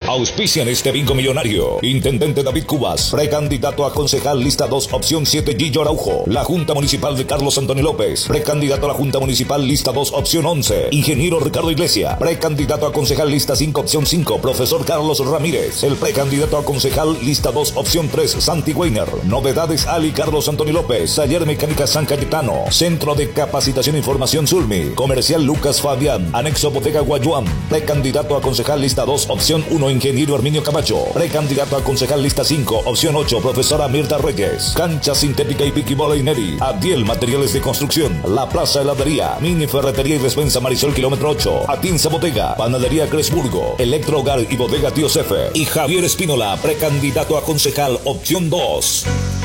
Auspician este bingo millonario. Intendente David Cubas, precandidato a concejal lista 2, opción 7, Gillo Araujo. La Junta Municipal de Carlos Antonio López, precandidato a la Junta Municipal lista 2, opción 11, Ingeniero Ricardo Iglesia. Precandidato a concejal lista 5, opción 5, Profesor Carlos Ramírez. El precandidato a concejal lista 2, opción 3, Santi Weiner. Novedades Ali Carlos Antonio López. Taller Mecánica San Cayetano. Centro de Capacitación e Información Zulmi. Comercial Lucas Fabián. Anexo Bodega Guayuán. Precandidato a concejal lista 2, opción 1, Ingeniero Herminio Camacho. Precandidato a concejal lista 5, opción 8, Profesora Mirta Reyes. Cancha sintética y piquibola y Neri. Adiel Materiales de Construcción. La Plaza Heladería. Mini Ferretería y Despensa Marisol kilómetro 8. Atinza Bodega. Panadería Cresburgo. Electro Hogar y Bodega Tío Cefe. Y Javier Espínola, precandidato a concejal opción 2.